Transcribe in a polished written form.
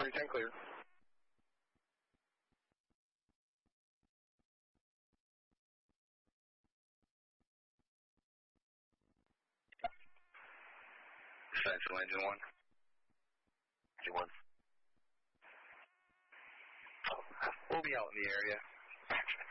310 clear. Central engine 1. Engine 1. We'll be out in the area.